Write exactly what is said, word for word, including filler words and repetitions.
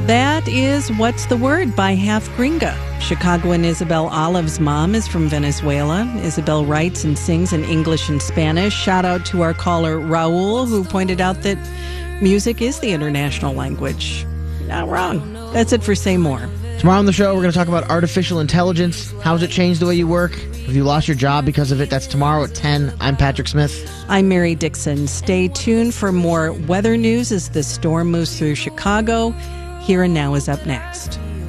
That is What's the Word by Half Gringa. Chicagoan Isabel Olive's mom is from Venezuela. Isabel writes and sings in English and Spanish. Shout out to our caller, Raul, who pointed out that music is the international language. Not wrong. That's it for Say More. Tomorrow on the show, we're going to talk about artificial intelligence. How has it changed the way you work? Have you lost your job because of it? That's tomorrow at ten. I'm Patrick Smith. I'm Mary Dixon. Stay tuned for more weather news as the storm moves through Chicago. Here and Now is up next.